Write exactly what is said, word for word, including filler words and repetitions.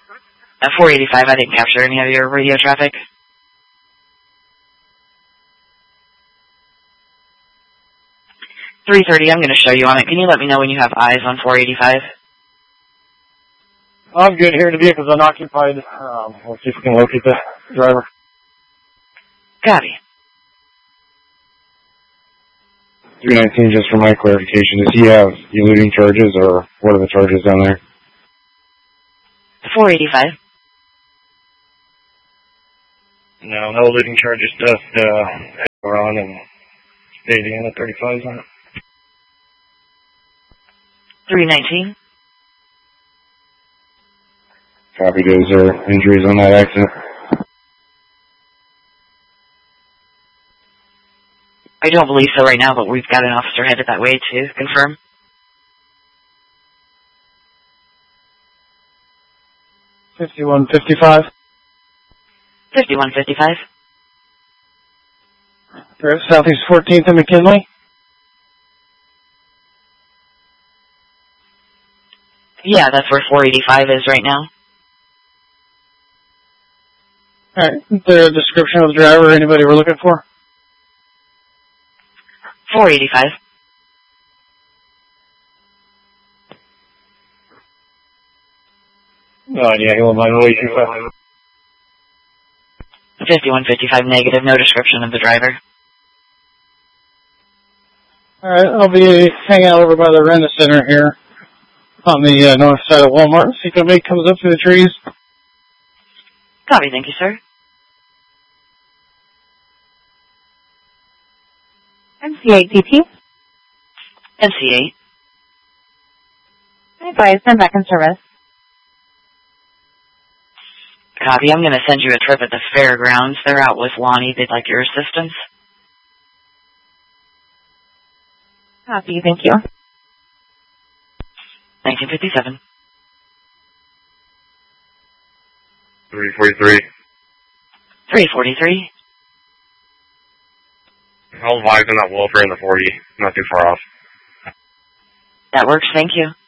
At four eighty-five, I didn't capture any of your radio traffic. three thirty, I'm going to show you on it. Can you let me know when you have eyes on four eighty-five? I'm good here. The vehicle's unoccupied. Um, we'll see if we can locate the driver. Copy. three nineteen, just for my clarification, does he have eluding charges, or what are the charges down there? four eighty-five. No, no eluding charges, just uh, we're on and stayed in at thirty-five on it. three nineteen. Copy. Is there injuries on that accident? I don't believe so right now, but we've got an officer headed that way to confirm. fifty-one fifty-five. fifty-one fifty-five. We're at Southeast fourteenth and McKinley. Yeah, that's where four eighty-five is right now. Alright, the description of the driver, anybody we're looking for? four eighty-five. No idea, he won't mind way too fast. fifty-one fifty-five negative, no description of the driver. Alright, I'll be hanging out over by the Rena Center here on the uh, north side of Walmart. See if anybody comes up through the trees. Copy, thank you, sir. M C eight D P. M C eight. Advise, send back in service. Copy, I'm going to send you a trip at the fairgrounds. They're out with Lonnie. They'd like your assistance. Copy, thank you. nineteen fifty-seven. three forty-three. three forty-three. I'll advise on that Wolfer in the forty, not too far off. That works, thank you.